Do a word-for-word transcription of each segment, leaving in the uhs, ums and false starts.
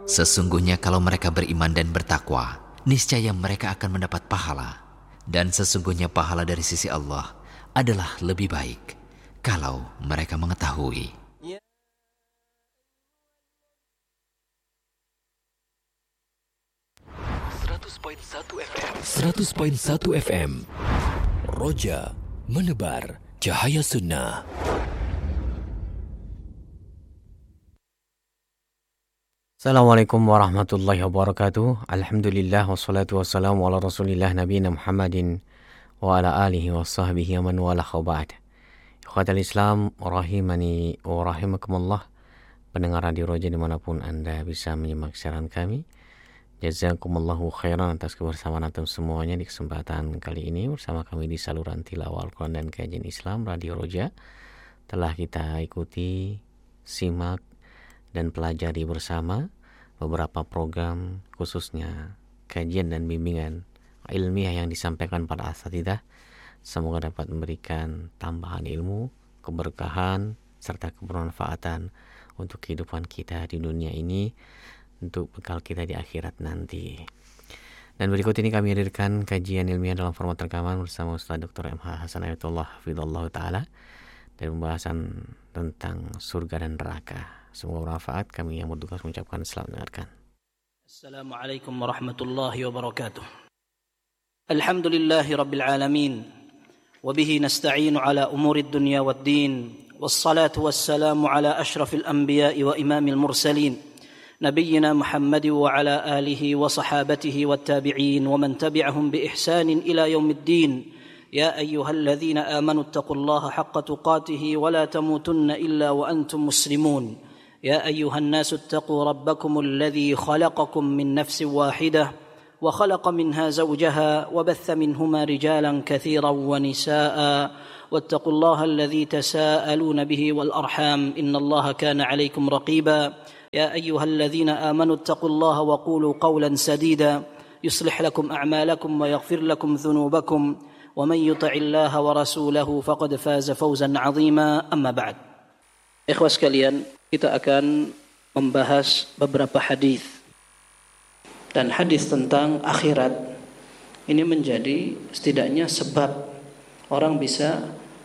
Sesungguhnya kalau mereka beriman dan bertakwa, niscaya mereka akan mendapat pahala. Dan sesungguhnya pahala dari sisi Allah adalah lebih baik kalau mereka mengetahui. seratus koma satu F M Roja menebar cahaya sunnah. Assalamualaikum warahmatullahi wabarakatuh. Alhamdulillah wassalatu wassalamu ala rasulillah nabiyina Muhammadin wa ala alihi wa sahbihi wa man wala khawba'at. Ikhwatal Islam rahimani wa rahimakumullah. Pendengar Radio Roja dimanapun Anda bisa menyimak siaran kami, jazakumullahu khairan atas kebersamaan antum semuanya di kesempatan kali ini bersama kami di saluran tilawah Al-Quran dan kajian Islam Radio Roja. Telah kita ikuti, simak dan pelajari bersama beberapa program, khususnya kajian dan bimbingan ilmiah yang disampaikan para asatidzah. Semoga dapat memberikan tambahan ilmu, keberkahan, serta kebermanfaatan untuk kehidupan kita di dunia ini, untuk bekal kita di akhirat nanti. Dan berikut ini kami hadirkan kajian ilmiah dalam format rekaman bersama Ustaz Doktor M H Hasan Ayatullah Hafidhullah Ta'ala dari pembahasan tentang surga dan neraka. Semoga bermanfaat. Kami yang bertugas mengucapkan selamat mendengarkan. Assalamualaikum warahmatullahi wabarakatuh. Alhamdulillahi rabbil alamin. Wabihi nasta'inu ala umurid dunya wad din. Wassalatu wassalamu ala ashrafil anbiya'i wa imamil mursalin. Nabiyyina Muhammad wa ala alihi wa sahabatihi wat tabi'in wa man tabi'ahum bi ihsanin ila yaumiddin. Ya ayyuhalladzina amanu taqullaha haqqa tuqatih wa la tamutunna illa wa antum muslimun. يا أيها الناس اتقوا ربكم الذي خلقكم من نفس واحدة وخلق منها زوجها وبث منهما رجالا كثيرا ونساء واتقوا الله الذي تساءلون به والأرحام إن الله كان عليكم رقيبا يا أيها الذين آمنوا اتقوا الله وقولوا قولا سديدا يصلح لكم أعمالكم ويغفر لكم ذنوبكم ومن يطع الله ورسوله فقد فاز فوزا عظيما أما بعد. Ikhwas sekalian, kita akan membahas beberapa hadis. Dan hadis tentang akhirat ini menjadi setidaknya sebab orang bisa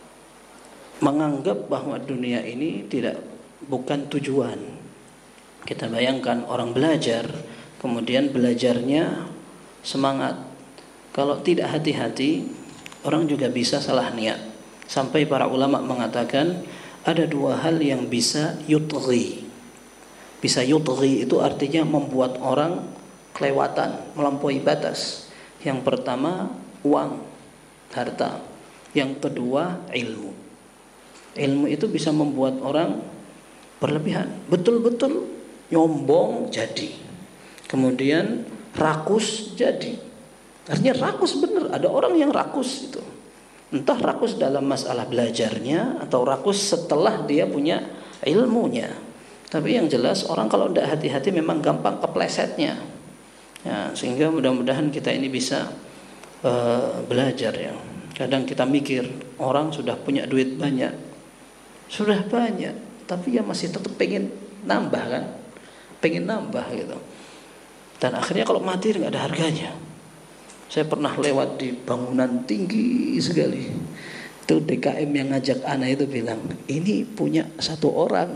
menganggap bahwa dunia ini tidak bukan tujuan. Kita bayangkan orang belajar, kemudian belajarnya semangat. Kalau tidak hati-hati, orang juga bisa salah niat. Sampai para ulama mengatakan ada dua hal yang bisa yutghi. Bisa yutghi itu artinya membuat orang kelewatan, melampaui batas. Yang pertama uang, harta. Yang kedua ilmu. Ilmu itu bisa membuat orang berlebihan, betul-betul nyombong jadi. Kemudian rakus jadi. Artinya rakus benar, ada orang yang rakus itu. Entah rakus dalam masalah belajarnya atau rakus setelah dia punya ilmunya. Tapi yang jelas orang kalau tidak hati-hati memang gampang keplesetnya. Ya, sehingga mudah-mudahan kita ini bisa uh, belajar ya. Kadang kita mikir orang sudah punya duit banyak, sudah banyak, tapi ya masih tetap pengen nambah kan, pengen nambah gitu. Dan akhirnya kalau mati nggak ada harganya. Saya pernah lewat di bangunan tinggi sekali. Itu D K M yang ngajak anak itu bilang, ini punya satu orang.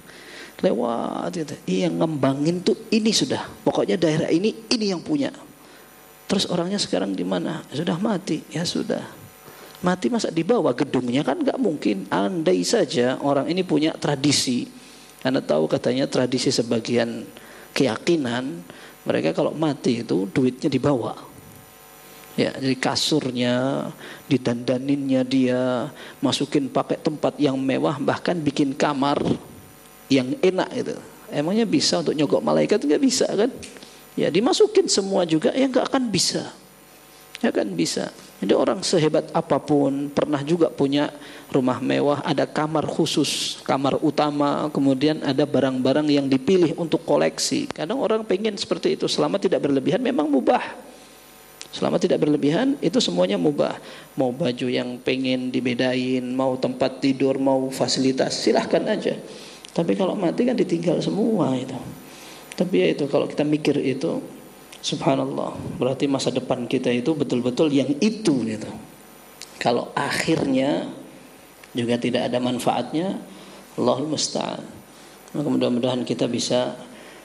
Lewat itu, yang ngembangin tuh ini sudah. Pokoknya daerah ini, ini yang punya. Terus orangnya sekarang di mana? Sudah mati, ya sudah. Mati masa dibawa gedungnya kan nggak mungkin. Andai saja orang ini punya tradisi. Anda tahu katanya tradisi sebagian keyakinan, mereka kalau mati itu duitnya dibawa. Ya, jadi kasurnya, didandaninnya dia, masukin pakai tempat yang mewah, bahkan bikin kamar yang enak itu. Emangnya bisa untuk nyogok malaikat? Enggak bisa kan? Ya dimasukin semua juga, ya enggak akan bisa. Ya kan bisa. Jadi orang sehebat apapun pernah juga punya rumah mewah, ada kamar khusus, kamar utama, kemudian ada barang-barang yang dipilih untuk koleksi. Kadang orang pengen seperti itu, selama tidak berlebihan memang mubah. Selama tidak berlebihan itu semuanya mubah. Mau baju yang pengen dibedain, mau tempat tidur, mau fasilitas, silahkan aja. Tapi kalau mati kan ditinggal semua itu. Tapi ya itu, kalau kita mikir itu, subhanallah, berarti masa depan kita itu betul-betul yang itu gitu. Kalau akhirnya juga tidak ada manfaatnya, Allahul musta'an. Maka mudah-mudahan kita bisa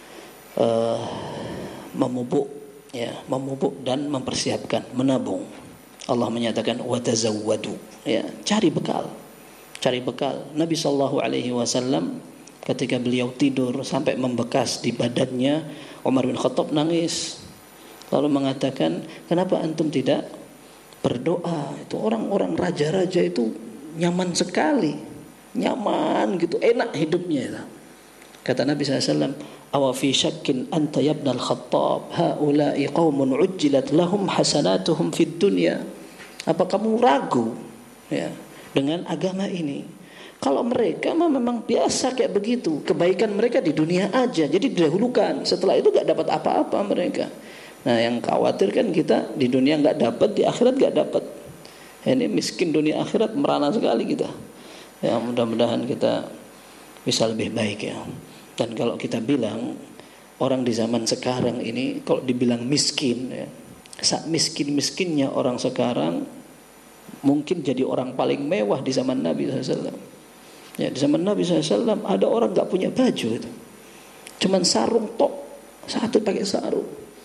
uh, memupuk, ya, memupuk dan mempersiapkan, menabung. Allah menyatakan watazawwadu, ya, cari bekal, cari bekal. Nabi sallallahu alaihi wasallam ketika beliau tidur sampai membekas di badannya, Umar bin Khattab nangis, lalu mengatakan, kenapa antum tidak berdoa? Itu orang-orang raja-raja itu nyaman sekali, nyaman gitu, enak hidupnya itu. Kata Nabi sallallahu alaihi wasallam, awa fi syakkin anta ya ibn al-Khattab, haula'i qaumun ujjilat lahum hasanatuhum fid dunya. Apa kamu ragu, ya, dengan agama ini? Kalau mereka memang biasa kayak begitu, kebaikan mereka di dunia aja, jadi didahulukan. Setelah itu gak dapat apa-apa mereka. Nah, yang khawatir kan kita di dunia gak dapat, di akhirat gak dapat. Ini miskin dunia akhirat, merana sekali kita. Ya, mudah-mudahan kita bisa lebih baik, ya. Dan kalau kita bilang orang di zaman sekarang ini kalau dibilang miskin, ya, sak miskin-miskinnya orang sekarang mungkin jadi orang paling mewah di zaman Nabi sallallahu alaihi wasallam. Ya, di zaman Nabi sallallahu alaihi wasallam ada orang gak punya baju itu, cuman sarung tok, satu pakai sarung.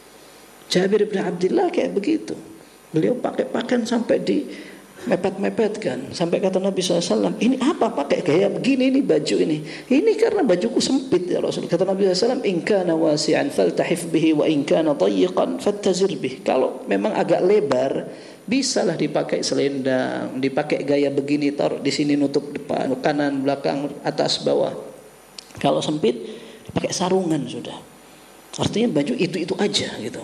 Jabir bin Abdullah kayak begitu, beliau pakai pakaian sampai di mepet-mepetkan, sampai kata Nabi sallallahu alaihi wasallam, ini apa pakai gaya begini, ini baju ini ini karena bajuku sempit ya Rasul. Kata Nabi sallallahu alaihi wasallam, in kana wasi'an faltahif bihi wa in kana dayyiqan fattazir bih. Kalau memang agak lebar, bisalah dipakai selendang, dipakai gaya begini, taruh di sini nutup depan, kanan, belakang, atas, bawah. Kalau sempit dipakai sarungan sudah. Artinya baju itu-itu aja gitu.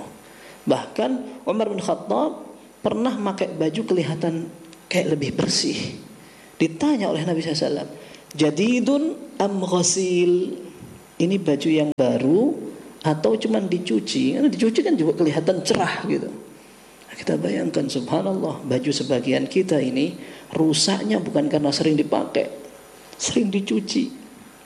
Bahkan Umar bin Khattab pernah pakai baju kelihatan kayak lebih bersih. Ditanya oleh Nabi sallallahu alaihi wasallam, jadidun am ghasil? Ini baju yang baru atau cuman dicuci? Karena dicuci kan juga kelihatan cerah gitu. Kita bayangkan, subhanallah, baju sebagian kita ini rusaknya bukan karena sering dipakai, sering dicuci,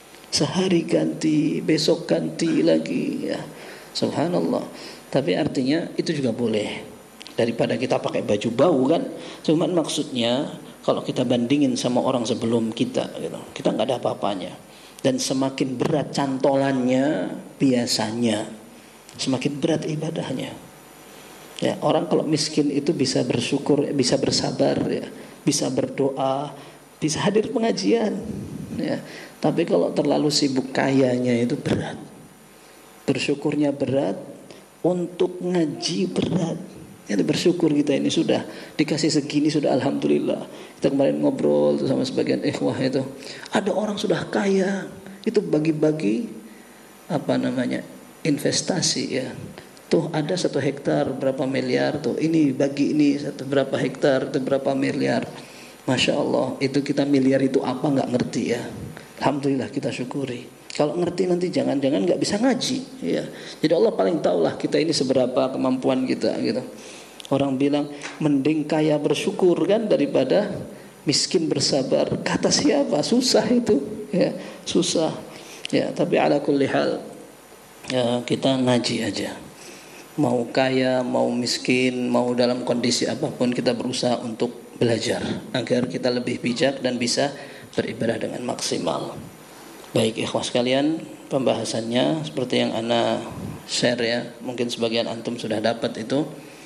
sehari ganti, besok ganti lagi, ya, subhanallah. Tapi artinya itu juga boleh, daripada kita pakai baju bau kan. Cuman maksudnya kalau kita bandingin sama orang sebelum kita gitu, kita nggak ada apa-apanya. Dan semakin berat cantolannya, biasanya semakin berat ibadahnya. Ya, orang kalau miskin itu bisa bersyukur, bisa bersabar, ya, bisa berdoa, bisa hadir pengajian, ya. Tapi kalau terlalu sibuk kayanya itu berat. Bersyukurnya berat, untuk ngaji berat. Ya, bersyukur kita ini sudah dikasih segini, sudah alhamdulillah. Kita kemarin ngobrol sama sebagian ikhwah itu, ada orang sudah kaya, itu bagi-bagi apa namanya, investasi, ya. Tuh ada satu hektar berapa miliar, tuh ini bagi ini satu berapa hektar, itu berapa miliar. Masya Allah, itu kita miliar itu apa nggak ngerti, ya. Alhamdulillah kita syukuri. Kalau ngerti nanti jangan-jangan nggak bisa ngaji, ya. Jadi Allah paling tahu lah kita ini seberapa kemampuan kita gitu. Orang bilang mending kaya bersyukur kan daripada miskin bersabar. Kata siapa? Susah itu, ya, susah. Ya, tapi ala kulli hal, ya, kita ngaji aja. Mau kaya, mau miskin, mau dalam kondisi apapun, kita berusaha untuk belajar agar kita lebih bijak dan bisa beribadah dengan maksimal. Baik ikhwah sekalian, pembahasannya seperti yang ana share, ya. Mungkin sebagian antum sudah dapat itu.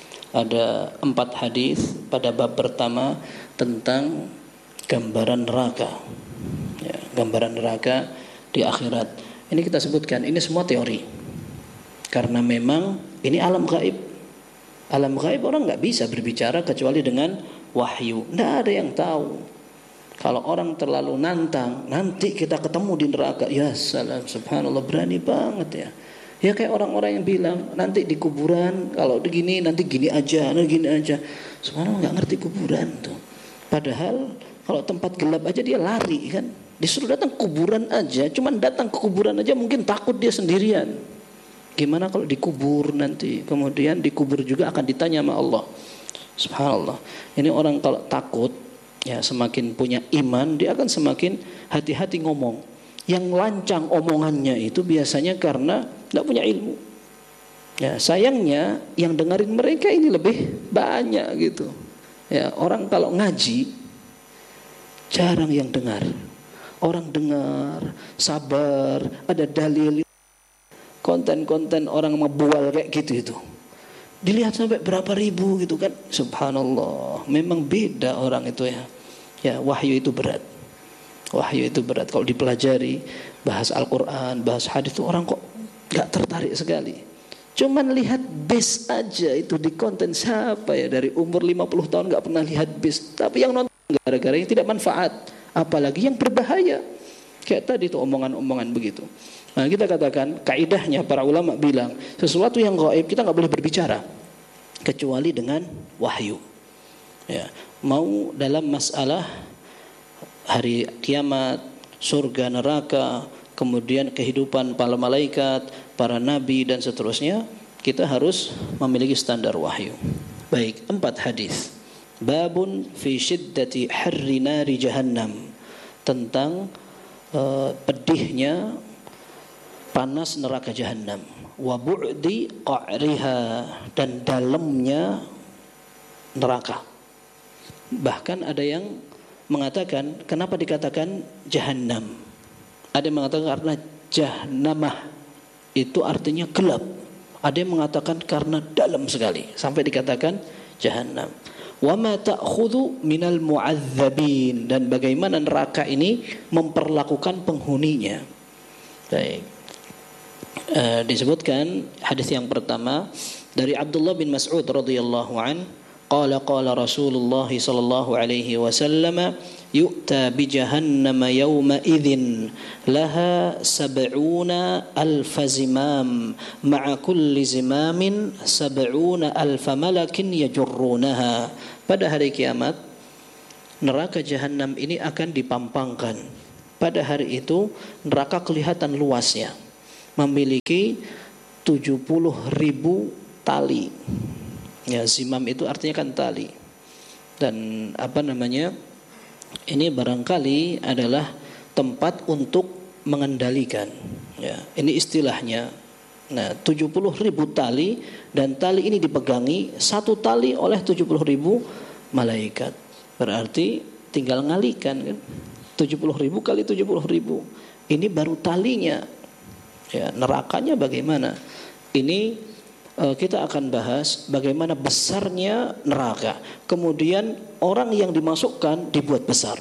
Ada empat hadis pada bab pertama tentang gambaran neraka, ya, gambaran neraka di akhirat. Ini kita sebutkan, ini semua teori, karena memang ini alam gaib. Alam gaib orang nggak bisa berbicara kecuali dengan wahyu. Nggak ada yang tahu. Kalau orang terlalu nantang, nanti kita ketemu di neraka, ya salam, subhanallah, berani banget, ya. Ya kayak orang-orang yang bilang nanti di kuburan kalau begini nanti gini aja, nanti gini aja. Subhanallah, nggak ngerti kuburan tuh. Padahal kalau tempat gelap aja dia lari kan. Disuruh datang kuburan aja, cuman datang ke kuburan aja mungkin takut dia sendirian. Gimana kalau dikubur nanti? Kemudian dikubur juga akan ditanya sama Allah. Subhanallah. Ini orang kalau takut, ya, semakin punya iman, dia akan semakin hati-hati ngomong. Yang lancang omongannya itu biasanya karena tidak punya ilmu. Ya, sayangnya yang dengerin mereka ini lebih banyak gitu. Ya, orang kalau ngaji jarang yang dengar. Orang dengar, sabar, ada dalil. Konten-konten orang ngebual kayak gitu itu. Dilihat sampai berapa ribu gitu kan. Subhanallah, memang beda orang itu ya. Ya, wahyu itu berat. Wahyu itu berat. Kalau dipelajari, bahas Al-Quran, bahas hadis itu orang kok gak tertarik sekali. Cuman lihat base aja itu di konten siapa ya dari umur lima puluh tahun gak pernah lihat base. Tapi yang nonton gara-gara yang tidak manfaat. Apalagi yang berbahaya. Kayak tadi itu omongan-omongan begitu. Nah, kita katakan kaidahnya para ulama bilang sesuatu yang gaib kita nggak boleh berbicara kecuali dengan wahyu. Ya, mau dalam masalah hari kiamat, surga, neraka, kemudian kehidupan para malaikat, para nabi dan seterusnya, kita harus memiliki standar wahyu. Baik, empat hadis. Babun fi syiddati harri nari jahannam, tentang uh, pedihnya panas neraka jahanam, wa bu'di qa'riha, dan dalamnya neraka. Bahkan ada yang mengatakan kenapa dikatakan jahanam? Ada yang mengatakan karena jahannamah itu artinya gelap. Ada yang mengatakan karena dalam sekali sampai dikatakan jahanam. Wa ma ta'khudhu minal mu'adzabin, dan bagaimana neraka ini memperlakukan penghuninya. Baik. Uh, disebutkan hadis yang pertama dari Abdullah bin Mas'ud radhiyallahu an, qala qala Rasulullah sallallahu alaihi wasallam, yu'ta bi jahannam yawma idzin laha sab'una alf zimam ma'a kulli zimamin sab'una alf malakin yajurrunaha. Pada hari kiamat neraka jahanam ini akan dipampangkan. Pada hari itu neraka kelihatan luasnya, memiliki tujuh puluh ribu tali. Ya, zimam itu artinya kan tali. Dan apa namanya? Ini barangkali adalah tempat untuk mengendalikan. Ya, ini istilahnya. Nah, tujuh puluh ribu tali, dan tali ini dipegangi satu tali oleh tujuh puluh ribu malaikat. Berarti tinggal ngalikan kan? tujuh puluh ribu kali tujuh puluh ribu. Ini baru talinya. Ya, nerakanya bagaimana? Ini uh, kita akan bahas bagaimana besarnya neraka. Kemudian orang yang dimasukkan dibuat besar.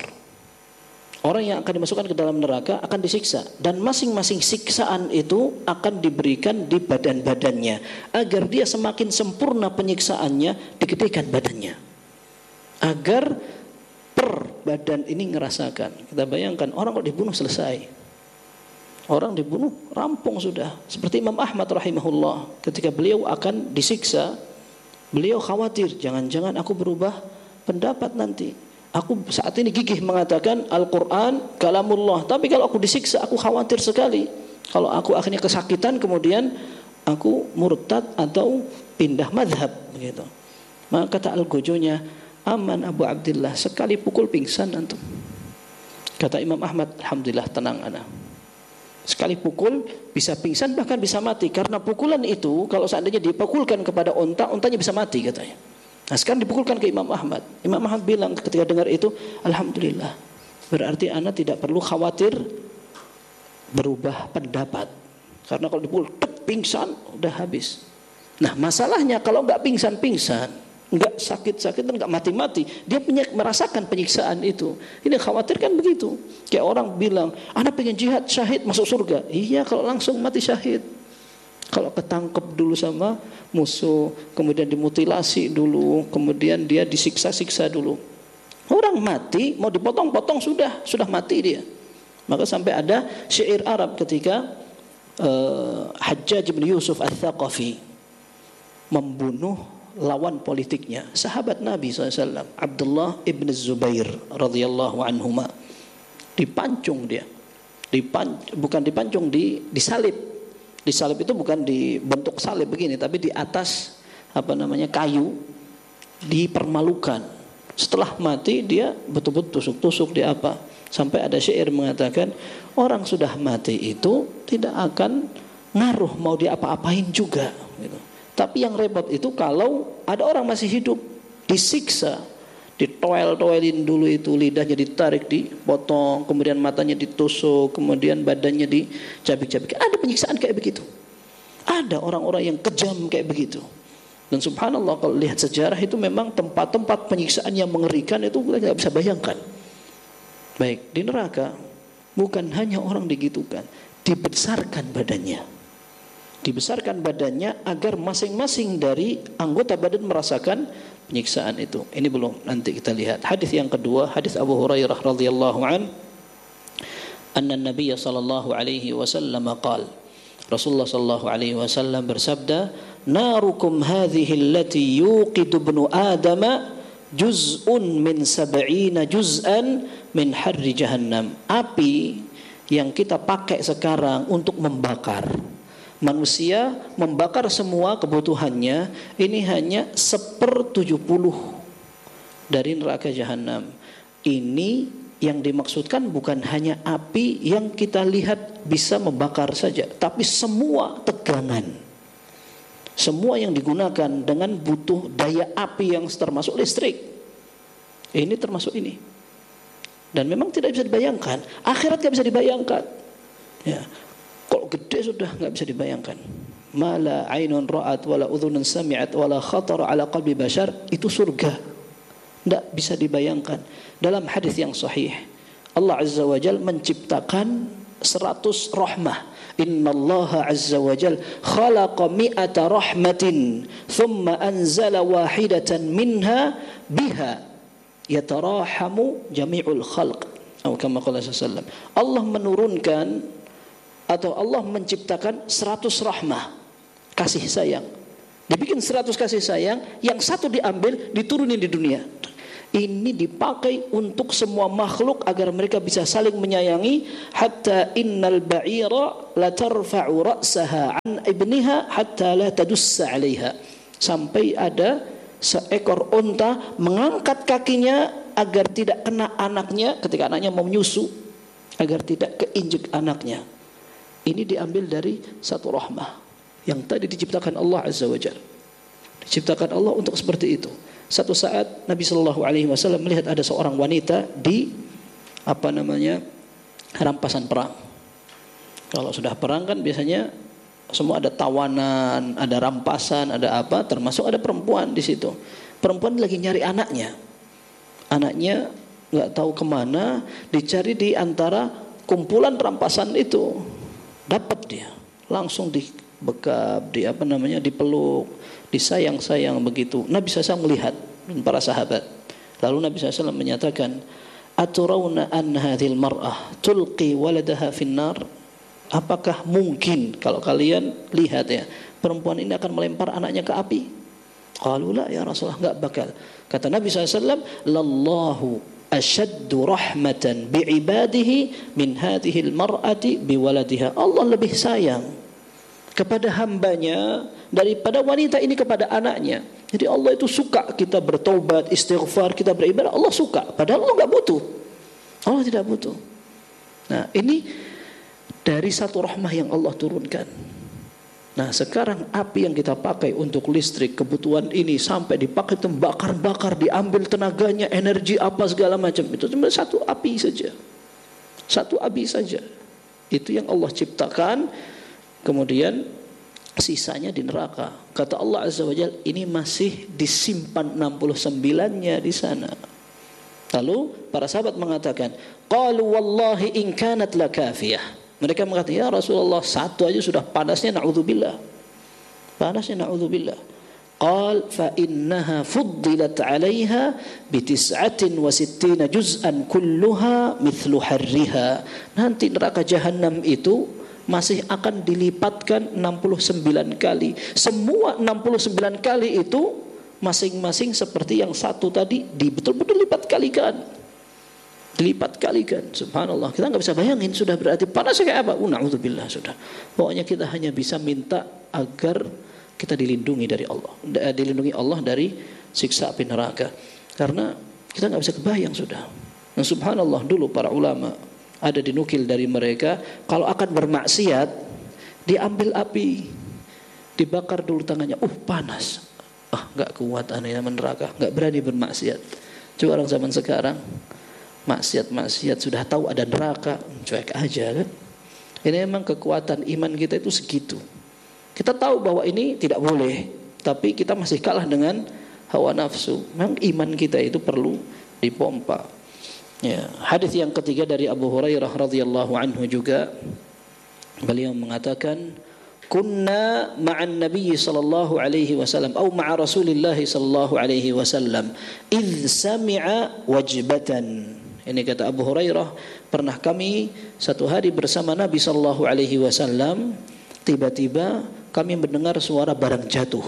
Orang yang akan dimasukkan ke dalam neraka akan disiksa, dan masing-masing siksaan itu akan diberikan di badan-badannya agar dia semakin sempurna penyiksaannya, digedekan badannya. Agar per badan ini ngerasakan. Kita bayangkan orang kalau dibunuh selesai. Orang dibunuh, rampung sudah. Seperti Imam Ahmad rahimahullah, ketika beliau akan disiksa, beliau khawatir, jangan-jangan aku berubah pendapat nanti. Aku saat ini gigih mengatakan Al-Quran kalamullah, tapi kalau aku disiksa, aku khawatir sekali. Kalau aku akhirnya kesakitan, kemudian aku murtad atau pindah madhab. Begitu. Maka kata Al-Gojonya, aman Abu Abdillah, sekali pukul pingsan antum. Kata Imam Ahmad, alhamdulillah tenang ana. Sekali pukul bisa pingsan, bahkan bisa mati. Karena pukulan itu kalau seandainya dipukulkan kepada onta, ontanya bisa mati katanya. Nah, sekarang dipukulkan ke Imam Ahmad. Imam Ahmad bilang ketika dengar itu, alhamdulillah, berarti ana tidak perlu khawatir berubah pendapat. Karena kalau dipukul tek, pingsan, udah habis. Nah, masalahnya kalau nggak pingsan-pingsan, nggak sakit-sakit dan nggak mati-mati, dia punya merasakan penyiksaan itu. Ini khawatir kan begitu. Kayak orang bilang, anak pengen jihad syahid masuk surga. Iya, kalau langsung mati syahid. Kalau ketangkep dulu sama musuh, kemudian dimutilasi dulu, kemudian dia disiksa-siksa dulu. Orang mati mau dipotong-potong sudah, sudah mati dia. Maka sampai ada syair Arab ketika uh, Hajjaj bin Yusuf Al-Thaqafi membunuh lawan politiknya, sahabat Nabi shallallahu alaihi wasallam, Abdullah ibn Zubair radhiyallahu anhuma. Dipancung dia, Dipan, bukan dipancung, di, disalib. Disalib itu bukan dibentuk salib begini, tapi di atas apa namanya kayu, dipermalukan. Setelah mati dia betul-betul tusuk-tusuk di apa, sampai ada syair mengatakan orang sudah mati itu tidak akan ngaruh mau diapa-apain juga gitu. Tapi yang repot itu kalau ada orang masih hidup disiksa, ditoel-toelin dulu itu, lidahnya ditarik, dipotong, kemudian matanya ditusuk, kemudian badannya dicabik-cabik. Ada penyiksaan kayak begitu. Ada orang-orang yang kejam kayak begitu. Dan subhanallah kalau lihat sejarah itu memang tempat-tempat penyiksaan yang mengerikan itu kita tidak bisa bayangkan. Baik, di neraka bukan hanya orang digitukan, dibesarkan badannya. Dibesarkan badannya agar masing-masing dari anggota badan merasakan penyiksaan itu. Ini belum, nanti kita lihat. Hadis yang kedua, hadis Abu Hurairah radhiyallahu an, anna Nabiy sallallahu alaihi wasallam qala, Rasulullah sallallahu alaihi wasallam bersabda, narukum hadhihi allati yuqidu ibnu adama juz'un min sab'ina juz'an min harri jahannam. Api yang kita pakai sekarang untuk membakar manusia, membakar semua kebutuhannya, ini hanya sepertujuh puluh dari neraka jahanam. Ini yang dimaksudkan bukan hanya api yang kita lihat bisa membakar saja, tapi semua tegangan, semua yang digunakan dengan butuh daya api yang termasuk listrik. Ini termasuk ini. Dan memang tidak bisa dibayangkan. Akhirat tidak bisa dibayangkan. Ya. Kalau gede sudah nggak bisa dibayangkan. Mala ainun ra'at wala udhunun sami'at wala khatara ala qalbi bashar, itu surga. Tidak bisa dibayangkan. Dalam hadis yang sahih, Allah Azza wa Jal menciptakan seratus rahmah. Innallaha Azza wa Jal khalaqa mi'ata rahmatin thumma anzala wahidatan minha biha yatarahamu jami'ul khalq. Atau kama qala sallallahu alaihi wasallam. Allah menurunkan atau Allah menciptakan seratus rahmah, kasih sayang. Dibikin seratus kasih sayang, yang satu diambil, diturunin di dunia. Ini dipakai untuk semua makhluk agar mereka bisa saling menyayangi. Hatta innal ba'ira la tarfa'u ra'saha an ibniha hatta la tadussa 'alaiha. Sampai ada seekor unta mengangkat kakinya agar tidak kena anaknya ketika anaknya mau menyusu, agar tidak keinjek anaknya. Ini diambil dari satu rahmah yang tadi diciptakan Allah Azza wa Jalla. Diciptakan Allah untuk seperti itu. Satu saat Nabi Shallallahu Alaihi Wasallam melihat ada seorang wanita di apa namanya rampasan perang. Kalau sudah perang kan biasanya semua ada tawanan, ada rampasan, ada apa, termasuk ada perempuan di situ. Perempuan lagi nyari anaknya. Anaknya nggak tahu kemana, dicari di antara kumpulan rampasan itu. Dapat dia, langsung dibekap, di apa namanya, dipeluk, disayang-sayang begitu. Nabi shallallahu alaihi wasallam melihat dan para sahabat. Lalu Nabi shallallahu alaihi wasallam menyatakan, "Aturawna an hadhil mar'ah tulqi waladaha finnar?" Apakah mungkin kalau kalian lihat ya, perempuan ini akan melempar anaknya ke api? Qalu la ya Rasulullah, enggak bakal. Kata Nabi shallallahu alaihi wasallam, "Lallahu asyaddu rahmatan bi'ibadihi min hadhil mar'ati biwaladiha." Allah lebih sayang kepada hambanya daripada wanita ini kepada anaknya. Jadi Allah itu suka kita bertaubat, istighfar, kita beribadah. Allah suka, padahal Allah enggak butuh. Allah tidak butuh. Nah, ini dari satu rahmah yang Allah turunkan. Nah, sekarang api yang kita pakai untuk listrik, kebutuhan ini sampai dipakai terbakar-bakar, diambil tenaganya, energi apa segala macam, itu cuma satu api saja. Satu api saja. Itu yang Allah ciptakan. Kemudian sisanya di neraka. Kata Allah Azza wa Jalla, ini masih disimpan enam puluh sembilan-nya di sana. Lalu para sahabat mengatakan, qalu wallahi in kanat lakafiyah. Mereka mengatakan, ya Rasulullah, satu aja sudah panasnya, na'udzubillah. Panasnya, na'udzubillah. Qal fa innaha fuddilat 'alaiha bi tis'atin wa sittina juz'an kulluha mithlu harriha. Nanti neraka jahanam itu masih akan dilipatkan enam puluh sembilan kali. Semua enam puluh sembilan kali itu masing-masing seperti yang satu tadi, di betul-betul lipat kalikan. Dilipat kalikan, subhanallah. Kita nggak bisa bayangin, sudah berarti panasnya kayak apa? Uh, na'udzubillah, sudah. Pokoknya kita hanya bisa minta agar kita dilindungi dari Allah, dilindungi Allah dari siksa api neraka. Karena kita nggak bisa kebayang sudah. Dan subhanallah, dulu para ulama ada dinukil dari mereka, kalau akan bermaksiat diambil api, dibakar dulu tangannya, uh panas, ah nggak kuat aneh neraka, nggak berani bermaksiat. Coba orang zaman sekarang maksiat-maksiat sudah tahu ada neraka, cuek aja kan. Ini memang kekuatan iman kita itu segitu. Kita tahu bahwa ini tidak boleh, tapi kita masih kalah dengan hawa nafsu. Memang iman kita itu perlu dipompa. Ya, hadis yang ketiga dari Abu Hurairah radhiyallahu anhu juga, beliau mengatakan, kunna ma'an Nabi sallallahu alaihi wasallam atau ma'a Rasulillah sallallahu alaihi wasallam idh sami'a wajbatan. Ini kata Abu Hurairah, pernah kami satu hari bersama Nabi sallallahu alaihi wasallam, tiba-tiba kami mendengar suara barang jatuh.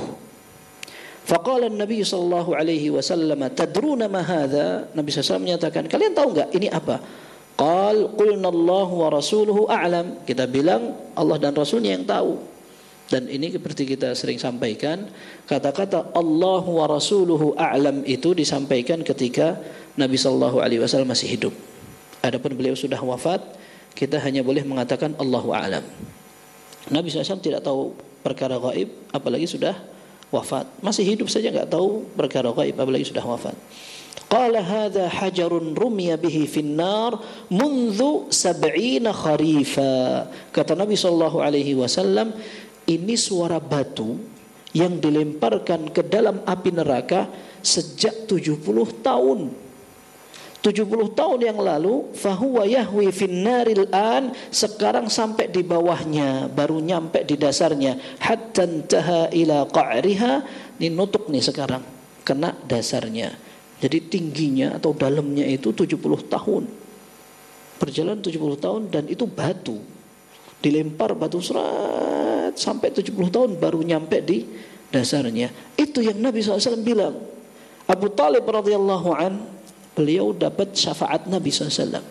Faqala Nabi sallallahu alaihi wasallam, tadruna ma hadha? Nabi sallallahu alaihi wasallam menyatakan, kalian tahu enggak ini apa? Qal qulna Allah wa rasuluhu a'lam. Kita bilang Allah dan Rasulnya yang tahu. Dan ini seperti kita sering sampaikan, kata-kata Allah wa rasuluhu a'lam itu disampaikan ketika Nabi sallallahu alaihi wasallam masih hidup. Adapun beliau sudah wafat, kita hanya boleh mengatakan Allahu a'lam. Nabi sallallahu alaihi wasallam tidak tahu perkara gaib, apalagi sudah wafat. Masih hidup saja enggak tahu perkara gaib, apalagi sudah wafat. Qala hadza hajarun rumiya bihi fin nar mundu sab'ina kharifa. Kata Nabi sallallahu alaihi wasallam, ini suara batu yang dilemparkan ke dalam api neraka sejak tujuh puluh tahun. tujuh puluh tahun yang lalu, fahuwa yahwi fin naril an, sekarang sampai di bawahnya, baru nyampe di dasarnya, hatta intaha ila qa'riha, ini nutuk nih sekarang, kena dasarnya. Jadi tingginya atau dalamnya itu tujuh puluh tahun. Berjalan tujuh puluh tahun, dan itu batu. Dilempar batu serat sampai tujuh puluh tahun baru nyampe di dasarnya. Itu yang Nabi sallallahu alaihi wasallam bilang. Abu Talib radhiyallahu an, beliau dapat syafaat Nabi sallallahu alaihi wasallam.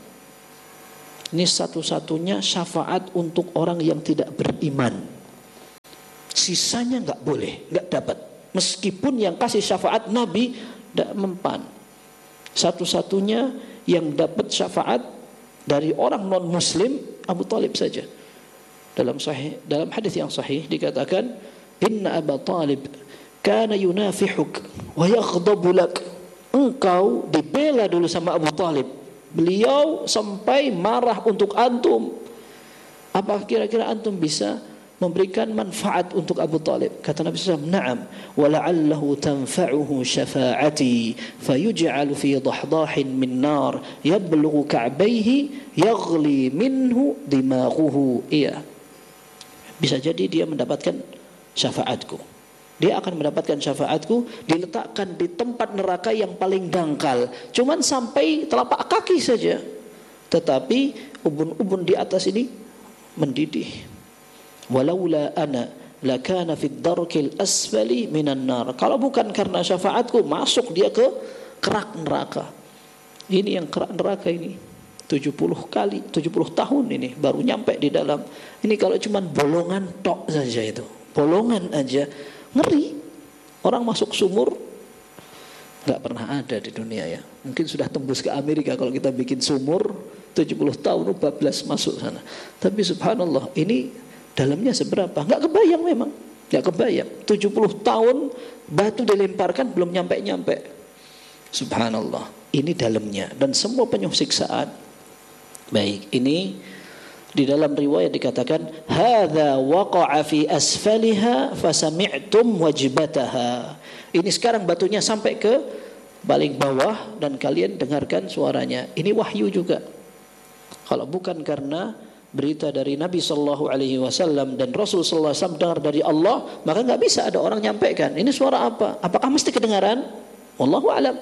Ini satu-satunya syafaat untuk orang yang tidak beriman. Sisanya enggak boleh, enggak dapat. Meskipun yang kasih syafaat Nabi tidak mempan. Satu-satunya yang dapat syafaat dari orang non muslim Abu Talib saja. Dalam sahih, dalam hadis yang sahih dikatakan, inna Abu Talib kana yunafihuk wa yaghdabu lak. Engkau dibela dulu sama Abu Talib, beliau sampai marah untuk antum. Apa kira-kira antum bisa memberikan manfaat untuk Abu Talib? Kata Nabi sallallahu alaihi wasallam, na'am, wa la'allahu tanfa'uhu syafa'ati fayuj'alu fi dahdahin min nar yablughu ka'bayhi yaghli minhu dimaghuhu. Iya, bisa jadi dia mendapatkan syafaatku. Dia akan mendapatkan syafaatku, diletakkan di tempat neraka yang paling dangkal, cuman sampai telapak kaki saja, tetapi ubun-ubun di atas ini mendidih. Walaula ana lakana fid darkil asfali minan nar. Kalau bukan karena syafaatku, masuk dia ke kerak neraka. Ini yang kerak neraka ini tujuh puluh kali, tujuh puluh tahun ini baru nyampe di dalam. Ini kalau cuman bolongan tok saja itu. Bolongan aja ngeri. Orang masuk sumur enggak pernah ada di dunia ya. Mungkin sudah tembus ke Amerika kalau kita bikin sumur tujuh puluh tahun bablas masuk sana. Tapi subhanallah, ini dalamnya seberapa? Enggak kebayang memang. Enggak kebayang. tujuh puluh tahun batu dilemparkan belum nyampe-nyampe. Subhanallah. Ini dalamnya, dan semua penuh siksaan. Baik, ini di dalam riwayat dikatakan hadza waqa'a fi asfaliha fasami'tum wajbataha. Ini sekarang batunya sampai ke paling bawah dan kalian dengarkan suaranya. Ini wahyu juga. Kalau bukan karena berita dari Nabi sallallahu alaihi wasallam dan Rasul sallallahu alaihi wasallam dengar dari Allah, maka enggak bisa ada orang nyampaikan. Ini suara apa? Apakah mesti kedengaran? Wallahu a'lam.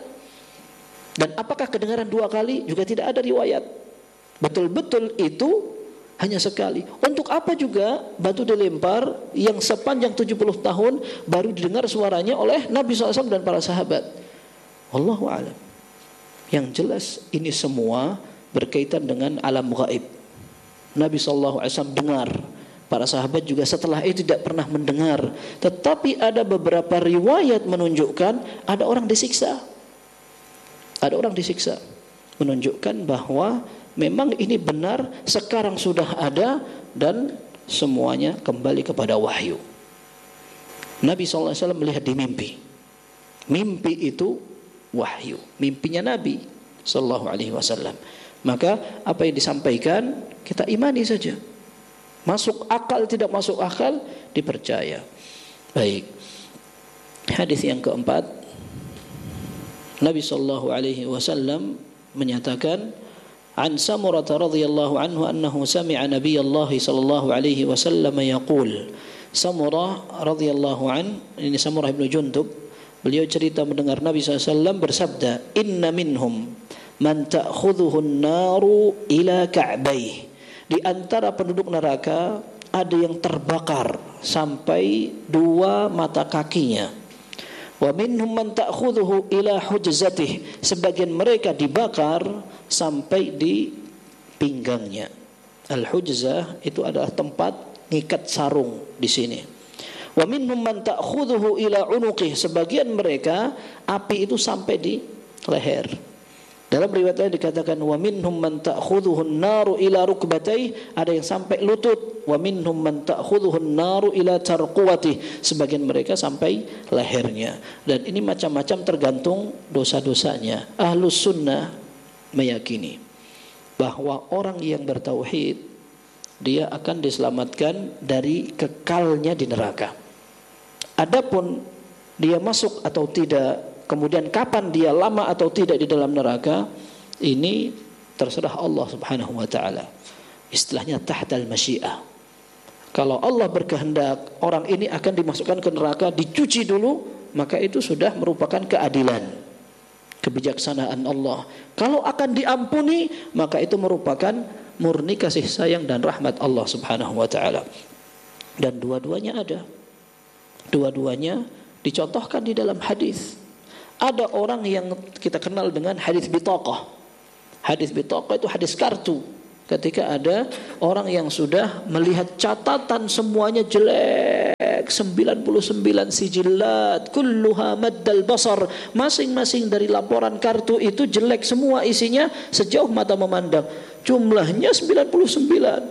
Dan apakah kedengaran dua kali? Juga tidak ada riwayat. Betul-betul itu hanya sekali. Untuk apa juga batu dilempar yang sepanjang tujuh puluh tahun baru didengar suaranya oleh Nabi sallallahu alaihi wasallam dan para sahabat? Wallahu a'lam. Yang jelas ini semua berkaitan dengan alam gaib. Nabi sallallahu alaihi wasallam dengar, para sahabat juga setelah itu tidak pernah mendengar. Tetapi ada beberapa riwayat menunjukkan ada orang disiksa. Ada orang disiksa, menunjukkan bahwa memang ini benar, sekarang sudah ada dan semuanya kembali kepada wahyu. Nabi shallallahu alaihi wasallam melihat di mimpi. Mimpi itu wahyu, mimpinya Nabi shallallahu alaihi wasallam. Maka apa yang disampaikan kita imani saja. Masuk akal tidak masuk akal dipercaya. Baik. Hadis yang keempat, Nabi shallallahu alaihi wasallam menyatakan, an Samurah radhiyallahu anhu annahu sami'a Nabiyallahi sallallahu alaihi wasallam yaqul. Samurah radhiyallahu an, ini Samurah bin Jundub, beliau cerita mendengar Nabi sallallahu alaihi wasallam bersabda, inna minhum man ta'khudhuhu an-naru ila ka'bayh. Di antara penduduk neraka ada yang terbakar sampai dua mata kakinya. Wa minhum man ta'khudhuhu ila hujzatih. Sebagian mereka dibakar sampai di pinggangnya. Al-hujzah itu adalah tempat ngikat sarung di sini. Wa minhum man ta'khudhuhu ila unuqih. Sebagian mereka api itu sampai di leher. Dalam riwayat lain dikatakan wa minhum man ta'khudhuhu an-naru ila rukbatayhi, ada yang sampai lutut. Wa minhum man ta'khudhuhu an-naru ila tarquwatih, sebagian mereka sampai lehernya. Dan ini macam-macam tergantung dosa-dosanya. Ahlus sunnah meyakini bahwa orang yang bertauhid dia akan diselamatkan dari kekalnya di neraka. Adapun dia masuk atau tidak, kemudian kapan dia lama atau tidak di dalam neraka, ini terserah Allah Subhanahu wa taala. Istilahnya tahtal masyiah. Kalau Allah berkehendak orang ini akan dimasukkan ke neraka, dicuci dulu, maka itu sudah merupakan keadilan, kebijaksanaan Allah. Kalau akan diampuni, maka itu merupakan murni kasih sayang dan rahmat Allah Subhanahu wa taala. Dan dua-duanya ada. Dua-duanya dicontohkan di dalam hadis. Ada orang yang kita kenal dengan hadis bitaqah. Hadis bitaqah itu hadis kartu. Ketika ada orang yang sudah melihat catatan semuanya jelek, sembilan puluh sembilan sijilat, kulluha maddal basar, masing-masing dari laporan kartu itu jelek semua isinya sejauh mata memandang. Jumlahnya sembilan puluh sembilan.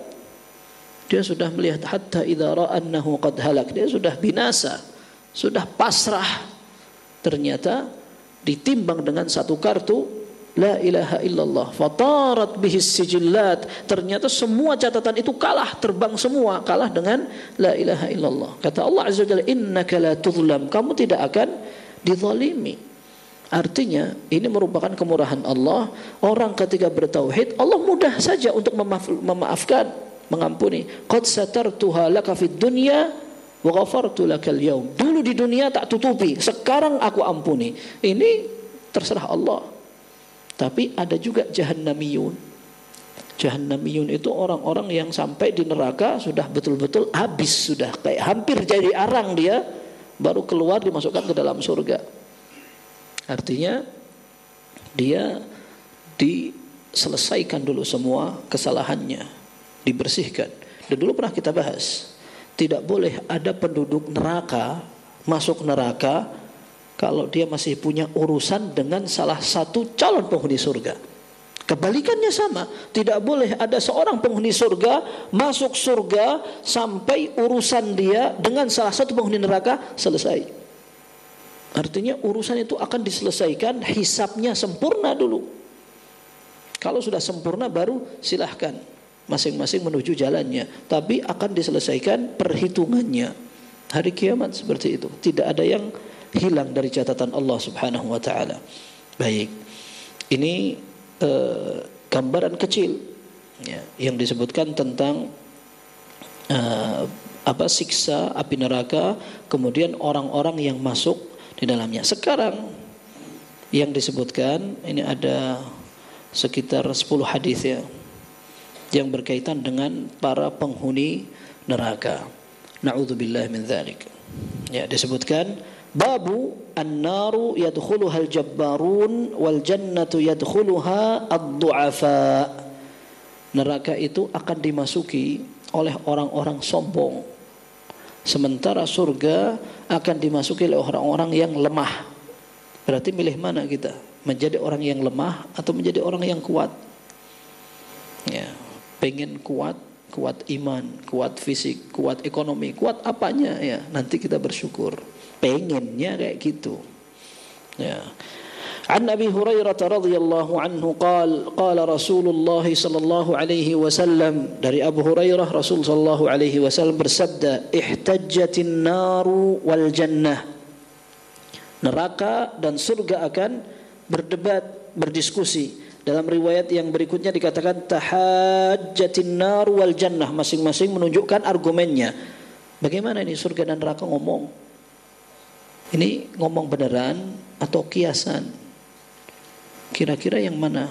Dia sudah melihat hatta idza ra'annahu qad halak, dia sudah binasa, sudah pasrah. Ternyata ditimbang dengan satu kartu, la ilaha illallah, fatarat bihis sijillat, ternyata semua catatan itu kalah, terbang semua, kalah dengan la ilaha illallah. Kata Allah Azza wa Jalla, innaka la tuzlam, kamu tidak akan dizalimi. Artinya ini merupakan kemurahan Allah. Orang ketika bertauhid, Allah mudah saja untuk memaaf, memaafkan, mengampuni. Qad satartuha laka fid dunya wa ghafartu lakal yaum. Dulu di dunia tak tutupi, sekarang aku ampuni. Ini terserah Allah. Tapi ada juga jahannamiyun. Jahannamiyun itu orang-orang yang sampai di neraka sudah betul-betul habis, sudah kayak hampir jadi arang dia, baru keluar dimasukkan ke dalam surga. Artinya dia diselesaikan dulu semua kesalahannya, dibersihkan. Dan dulu pernah kita bahas, tidak boleh ada penduduk neraka masuk neraka kalau dia masih punya urusan dengan salah satu calon penghuni surga. Kebalikannya sama, tidak boleh ada seorang penghuni surga masuk surga sampai urusan dia dengan salah satu penghuni neraka selesai. Artinya urusan itu akan diselesaikan, hisabnya sempurna dulu. Kalau sudah sempurna baru silahkan masing-masing menuju jalannya, tapi akan diselesaikan perhitungannya. Hari kiamat seperti itu, tidak ada yang hilang dari catatan Allah Subhanahu wa taala. Baik. Ini eh, gambaran kecil ya, yang disebutkan tentang eh, apa siksa api neraka, kemudian orang-orang yang masuk di dalamnya. Sekarang yang disebutkan ini ada sekitar sepuluh hadis ya, yang berkaitan dengan para penghuni neraka. Na'udzubillah min dzalik. Ya, disebutkan babu an-naru yadkhuluha al-jabbarun wal jannatu yadkhuluha ad-du'afa. Neraka itu akan dimasuki oleh orang-orang sombong, sementara surga akan dimasuki oleh orang-orang yang lemah. Berarti milih mana kita? Menjadi orang yang lemah atau menjadi orang yang kuat? Ya, pengen kuat kuat iman, kuat fisik, kuat ekonomi, kuat apanya ya, nanti kita bersyukur. Pengennya kayak gitu. Ya. An Abi Hurairah radhiyallahu anhu qala qala Rasulullah sallallahu alaihi wasallam, dari Abu Hurairah Rasul sallallahu alaihi wasallam bersabda, ihtajjatin naru wal jannah. Neraka dan surga akan berdebat, berdiskusi. Dalam riwayat yang berikutnya dikatakan tahajjatin naru wal jannah, masing-masing menunjukkan argumennya. Bagaimana ini surga dan neraka ngomong? Ini ngomong beneran atau kiasan? Kira-kira yang mana?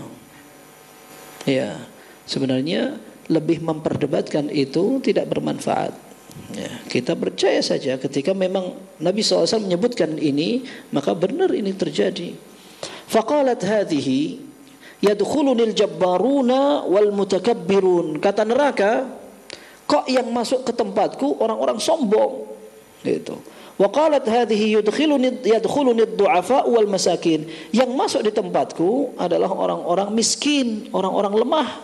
Ya, sebenarnya lebih memperdebatkan itu tidak bermanfaat. Ya, kita percaya saja ketika memang Nabi shallallahu alaihi wasallam menyebutkan ini, maka benar ini terjadi. Faqalat hadhihi yadkhulunil jabbaruna wal mutakabbirun. Kata neraka, kok yang masuk ke tempatku orang-orang sombong. Gitu. Wa qalat hadhihi yadkhuluni yadkhuluni ad-du'afa wal masakin. Yang masuk di tempatku adalah orang-orang miskin, orang-orang lemah.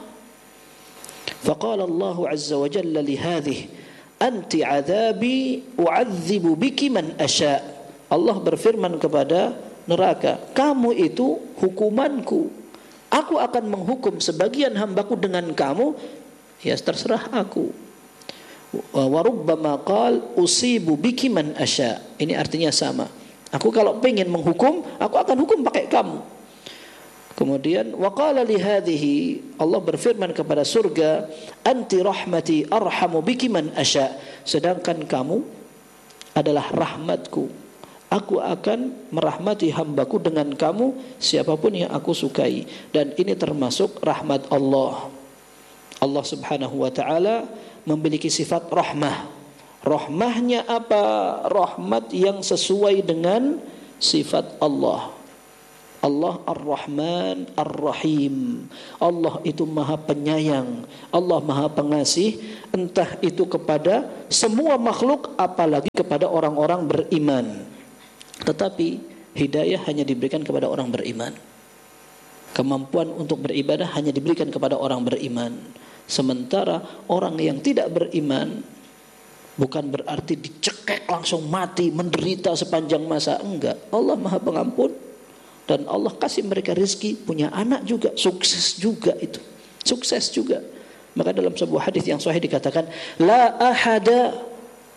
Faqala Allah azza wa jalla li hadhihi anti 'adzabi u'adzibu biki man asya. Allah berfirman kepada neraka, kamu itu hukumanku. Aku akan menghukum sebagian hambaku dengan kamu, ya terserah aku. Wa rubbama qal usibu biki man asya. Ini artinya sama. Aku kalau pengen menghukum, aku akan hukum pakai kamu. Kemudian wa qala li hadhihi, Allah berfirman kepada surga, anti rahmati arhamu biki man asya. Sedangkan kamu adalah rahmatku. Aku akan merahmati hambaku dengan kamu, siapapun yang aku sukai. Dan ini termasuk rahmat Allah. Allah subhanahu wa ta'ala memiliki sifat rahmah. Rahmahnya apa? Rahmat yang sesuai dengan sifat Allah. Allah Ar-Rahman Ar-Rahim. Allah itu maha penyayang, Allah maha pengasih, entah itu kepada semua makhluk, apalagi kepada orang-orang beriman. Tetapi hidayah hanya diberikan kepada orang beriman. Kemampuan untuk beribadah hanya diberikan kepada orang beriman. Sementara orang yang tidak beriman bukan berarti dicekek langsung mati, menderita sepanjang masa. Enggak. Allah maha pengampun. Dan Allah kasih mereka rezeki, punya anak juga, sukses juga itu. Sukses juga. Maka dalam sebuah hadis yang sahih dikatakan, la ahada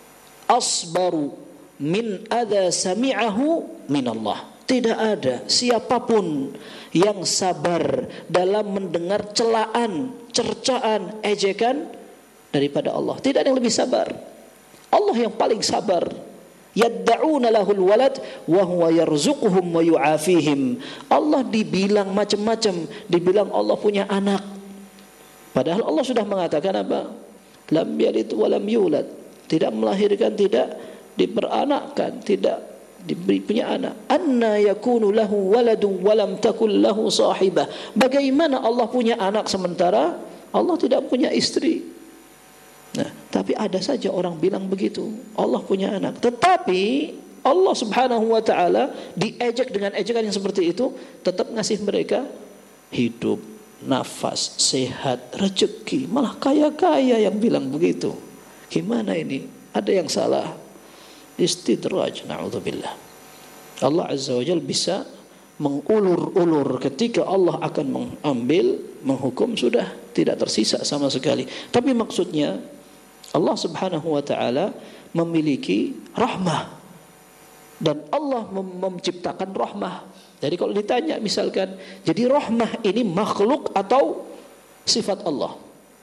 asbaru min adza sami'ahu min Allah. Tidak ada siapapun yang sabar dalam mendengar celaan, cercaan, ejekan daripada Allah. Tidak ada yang lebih sabar. Allah yang paling sabar. Yadda'una lahul walad wa huwa yarzuquhum wa yu'afihim. Allah dibilang macam-macam, dibilang Allah punya anak. Padahal Allah sudah mengatakan apa? Lam yalid wa lam yulad. Tidak melahirkan, tidak diperanakkan, tidak diberi punya anak. Anna yakunu lahu waladun wa lam takul lahu sahibah. Bagaimana Allah punya anak sementara Allah tidak punya istri? Nah, tapi ada saja orang bilang begitu, Allah punya anak. Tetapi Allah subhanahu wa ta'ala diejek dengan ejekan yang seperti itu, tetap ngasih mereka hidup, nafas, sehat, rezeki, malah kaya-kaya yang bilang begitu. Gimana ini? Ada yang salah. Istidraj, na'udzubillah. Allah azza wa jalla bisa mengulur-ulur. Ketika Allah akan mengambil, menghukum, sudah tidak tersisa sama sekali. Tapi maksudnya Allah subhanahu wa ta'ala memiliki rahmah. Dan Allah mem- menciptakan rahmah. Jadi kalau ditanya misalkan, jadi rahmah ini makhluk atau sifat Allah?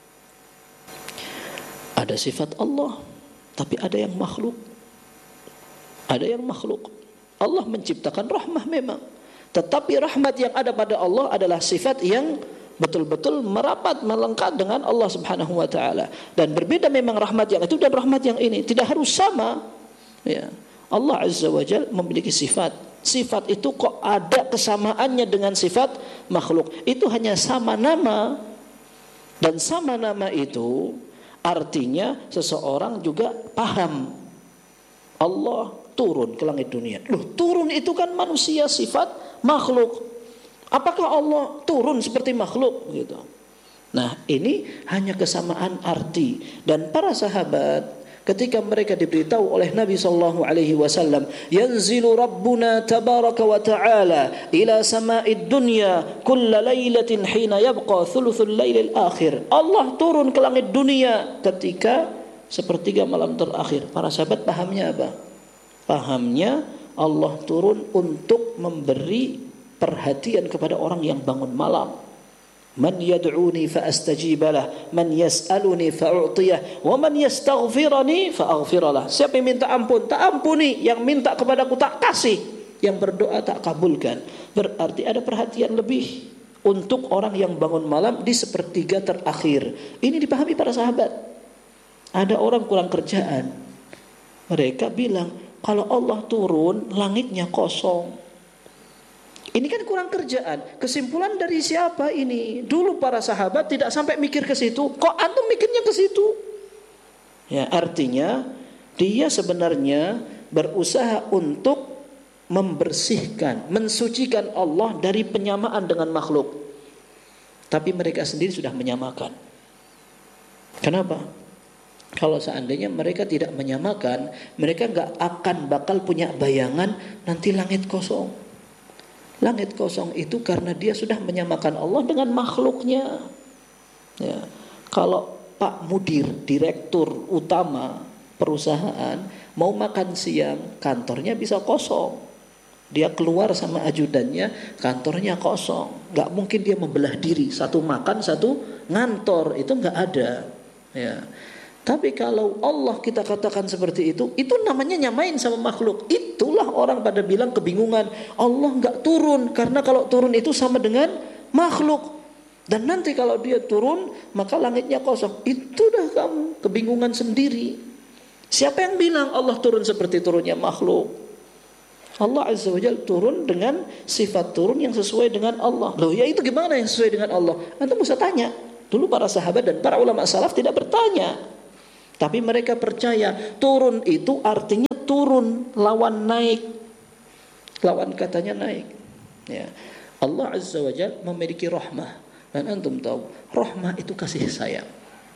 Ada sifat Allah, tapi ada yang makhluk. Ada yang makhluk. Allah menciptakan rahmah memang. Tetapi rahmat yang ada pada Allah adalah sifat yang betul-betul merapat, melengkap dengan Allah subhanahu wa ta'ala. Dan berbeda memang rahmat yang itu dan rahmat yang ini. Tidak harus sama. Ya. Allah azza wa jalla memiliki sifat. Sifat itu kok ada kesamaannya dengan sifat makhluk. Itu hanya sama nama. Dan sama nama itu artinya seseorang juga paham. Allah turun ke langit dunia. Loh, turun itu kan manusia, sifat makhluk. Apakah Allah turun seperti makhluk gitu? Nah, ini hanya kesamaan arti. Dan para sahabat ketika mereka diberitahu oleh Nabi sallallahu alaihi wasallam, yanzilu rabbuna tabaraka wa ta'ala ila sama'id dunya kulla lailatin hina yabqa thuluthul lailil akhir. Allah turun ke langit dunia ketika sepertiga malam terakhir. Para sahabat pahamnya apa? Pahamnya Allah turun untuk memberi perhatian kepada orang yang bangun malam. Man yad'uni fa astajib lah, man yas'aluni fa u'tiyah, wa man yastaghfirani fa aghfiralah. Siapa yang minta ampun, tak ampuni, yang minta kepadaku tak kasih, yang berdoa tak kabulkan. Berarti ada perhatian lebih untuk orang yang bangun malam di sepertiga terakhir. Ini dipahami para sahabat. Ada orang kurang kerjaan, mereka bilang kalau Allah turun langitnya kosong. Ini kan kurang kerjaan. Kesimpulan dari siapa ini? Dulu para sahabat tidak sampai mikir ke situ. Kok antum mikirnya ke situ? Ya, artinya dia sebenarnya berusaha untuk membersihkan, mensucikan Allah dari penyamaan dengan makhluk. Tapi mereka sendiri sudah menyamakan. Kenapa? Kalau seandainya mereka tidak menyamakan, mereka nggak akan bakal punya bayangan nanti langit kosong. Langit kosong itu karena dia sudah menyamakan Allah dengan makhluknya. Ya. Kalau Pak Mudir, direktur utama perusahaan, mau makan siang, kantornya bisa kosong. Dia keluar sama ajudannya, kantornya kosong. Gak mungkin dia membelah diri, satu makan, satu ngantor, itu gak ada. Ya. Tapi kalau Allah kita katakan seperti itu, itu namanya nyamain sama makhluk. Itulah orang pada bilang kebingungan. Allah enggak turun, karena kalau turun itu sama dengan makhluk. Dan nanti kalau dia turun, maka langitnya kosong. Itu dah kamu kebingungan sendiri. Siapa yang bilang Allah turun seperti turunnya makhluk? Allah Azza wa Jalla turun dengan sifat turun yang sesuai dengan Allah. Loh, ya itu gimana yang sesuai dengan Allah? Antum bisa tanya. Dulu para sahabat dan para ulama salaf tidak bertanya. Tapi mereka percaya turun itu artinya turun, lawan naik. Lawan katanya naik. Ya. Allah Azza wa Jalla memiliki rahmah. Dan antum tahu, rahmah itu kasih sayang.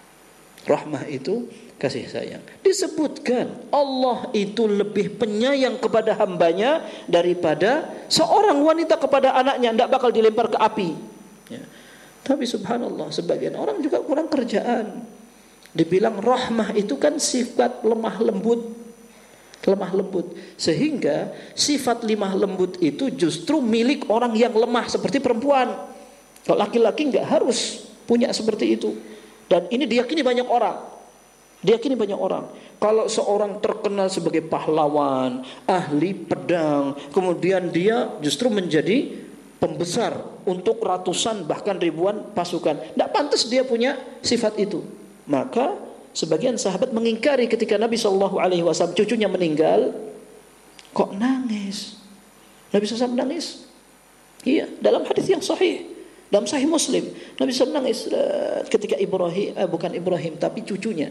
Rahmah itu kasih sayang. Disebutkan Allah itu lebih penyayang kepada hambanya daripada seorang wanita kepada anaknya, tidak bakal dilempar ke api. Ya. Tapi subhanallah, sebagian orang juga kurang kerjaan. Dibilang rahmah itu kan sifat lemah lembut. Lemah lembut. Sehingga sifat lemah lembut itu justru milik orang yang lemah seperti perempuan. Kalau laki-laki enggak harus punya seperti itu. Dan ini diyakini banyak orang. Diyakini banyak orang. Kalau seorang terkenal sebagai pahlawan, ahli pedang, kemudian dia justru menjadi pembesar untuk ratusan bahkan ribuan pasukan, tidak pantas dia punya sifat itu. Maka sebagian sahabat mengingkari ketika Nabi shallallahu alaihi wasallam cucunya meninggal, kok nangis? Nabi shallallahu alaihi wasallam nangis? Iya, dalam hadis yang sahih, dalam Sahih Muslim, Nabi shallallahu alaihi wasallam nangis ketika Ibrahim, eh, bukan Ibrahim, tapi cucunya,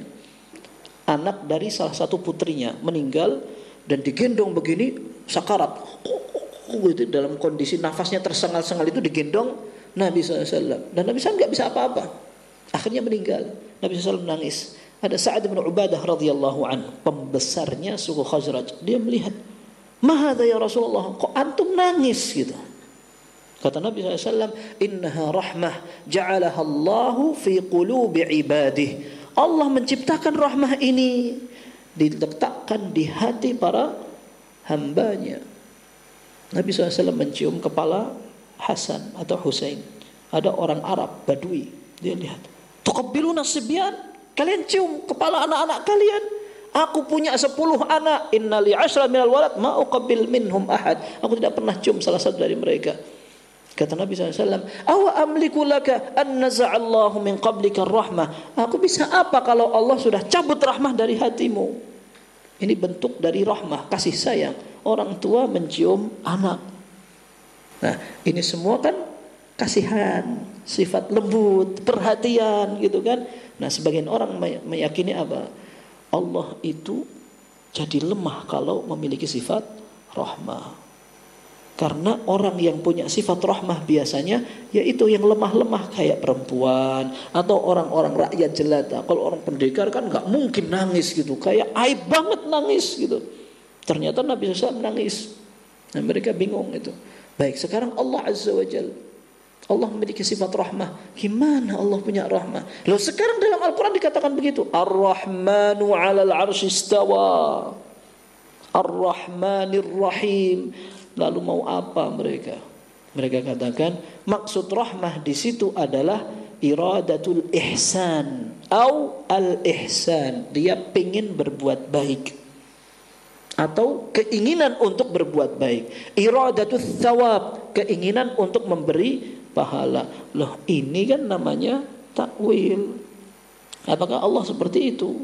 anak dari salah satu putrinya meninggal dan digendong begini, sakarat, gitu, dalam kondisi nafasnya tersengal-sengal itu digendong Nabi shallallahu alaihi wasallam, dan Nabi shallallahu alaihi wasallam nggak bisa apa-apa, akhirnya meninggal. Nabi shallallahu alaihi wasallam nangis. Ada Sa'ad bin Ubadah radhiyallahu anhu, pembesarnya suku Khazraj. Dia melihat, "Mahadha ya Rasulullah, kok antum nangis?" gitu. Kata Nabi shallallahu alaihi wasallam, "Innaha rahmah ja'alaha Allahu fi qulubi ibadih." Allah menciptakan rahmah ini, diletakkan di hati para hambanya. Nabi shallallahu alaihi wasallam mencium kepala Hasan atau Husain. Ada orang Arab Badui, dia lihat, "Tuqabbiluna sibyan?" Kalian cium kepala anak-anak kalian. Aku punya sepuluh anak. Inna li ashra minal walad ma uqabbil minhum ahad. Aku tidak pernah cium salah satu dari mereka. Kata Nabi shallallahu alaihi wasallam, "Awa amliku laka an naza'allahu min qablika rahmah." Aku bisa apa kalau Allah sudah cabut rahmah dari hatimu? Ini bentuk dari rahmah, kasih sayang. Orang tua mencium anak. Nah, ini semua kan kasihan, sifat lembut, perhatian gitu kan. Nah, sebagian orang meyakini apa? Allah itu jadi lemah kalau memiliki sifat rahmah. Karena orang yang punya sifat rahmah biasanya yaitu yang lemah-lemah kayak perempuan atau orang-orang rakyat jelata. Kalau orang pendekar kan nggak mungkin nangis gitu, kayak aib banget nangis gitu. Ternyata Nabi shallallahu alaihi wasallam nangis. Nah, mereka bingung itu. Baik, sekarang Allah Azza wa Jalla, Allah memiliki sifat rahmah. Gimana Allah punya rahmah? Loh, sekarang dalam Al-Quran dikatakan begitu. Ar-Rahmanu 'alal 'arsy istawa. Ar-Rahmanir Rahim. Lalu mau apa mereka? Mereka katakan maksud rahmah di situ adalah iradatul ihsan atau al-ihsan. Dia ingin berbuat baik atau keinginan untuk berbuat baik. Iradatul thawab, keinginan untuk memberi pahala. Loh, ini kan namanya takwil. Apakah Allah seperti itu?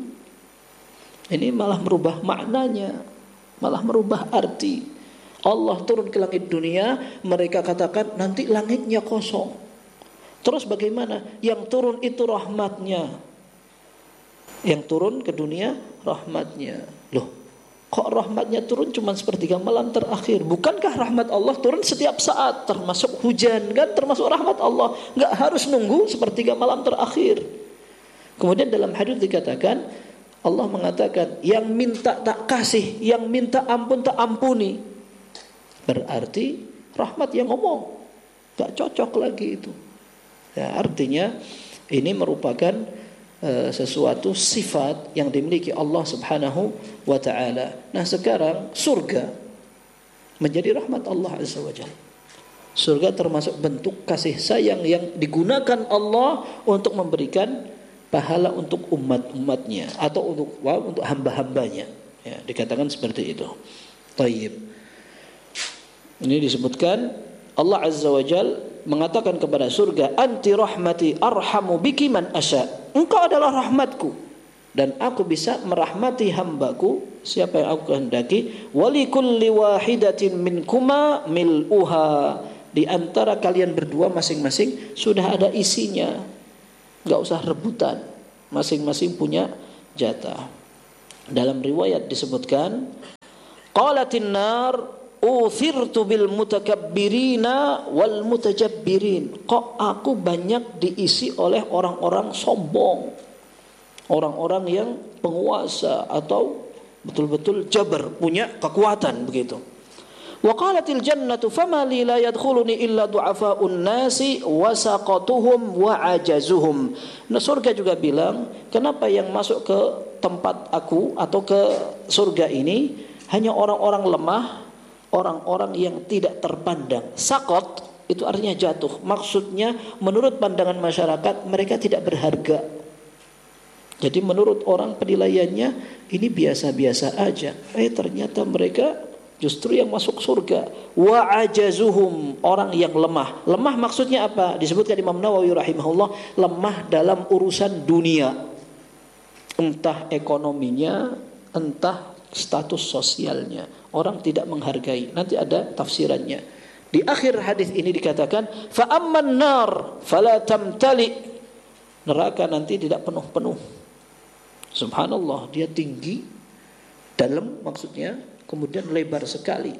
Ini malah merubah maknanya, malah merubah arti. Allah turun ke langit dunia, mereka katakan nanti langitnya kosong. Terus bagaimana? Yang turun itu rahmatnya. Yang turun ke dunia rahmatnya. Loh, kok rahmatnya turun cuma sepertiga malam terakhir? Bukankah rahmat Allah turun setiap saat, termasuk hujan kan, termasuk rahmat Allah? Enggak harus nunggu sepertiga malam terakhir. Kemudian dalam hadis dikatakan, Allah mengatakan, yang minta tak kasih, yang minta ampun tak ampuni. Berarti rahmat yang ngomong, gak cocok lagi itu. Ya, artinya ini merupakan uh, sesuatu sifat yang dimiliki Allah Subhanahu wa taala. Nah, sekarang surga menjadi rahmat Allah Azza wa Jalla. Surga termasuk bentuk kasih sayang yang digunakan Allah untuk memberikan pahala untuk umat-umatnya atau untuk wow, untuk hamba-hambanya. Ya, dikatakan seperti itu. Tayyib. Ini disebutkan Allah Azza wa Jal mengatakan kepada surga, anti rahmati arhamu biki man asya. Engkau adalah rahmatku dan aku bisa merahmati hambaku siapa yang aku kehendaki. Wali kulli wahidatin minkuma mil'uha. Di antara kalian berdua masing-masing sudah ada isinya. Enggak usah rebutan. Masing-masing punya jatah. Dalam riwayat disebutkan, qalatin nar uthirtu bil mutakabbirina wal mutajabbirin. Kok aku banyak diisi oleh orang-orang sombong, orang-orang yang penguasa atau betul-betul jabar, punya kekuatan begitu. Wa qalatil jannatu fama li la yadkhuluni illa du'afa'un nasi wa saqatuhum wa ajazuhum. Nah, surga juga bilang, kenapa yang masuk ke tempat aku atau ke surga ini hanya orang-orang lemah, orang-orang yang tidak terpandang. Sakot itu artinya jatuh. Maksudnya menurut pandangan masyarakat mereka tidak berharga. Jadi menurut orang penilaiannya ini biasa-biasa aja. Eh ternyata mereka justru yang masuk surga. Wa ajazuhum, orang yang lemah. Lemah maksudnya apa? Disebutkan Imam Nawawi rahimahullah, lemah dalam urusan dunia. Entah ekonominya, entah status sosialnya. Orang tidak menghargai. Nanti ada tafsirannya. Di akhir hadis ini dikatakan, fa amman nar fala tamtali. Neraka nanti tidak penuh-penuh. Subhanallah, dia tinggi, dalam maksudnya, kemudian lebar sekali.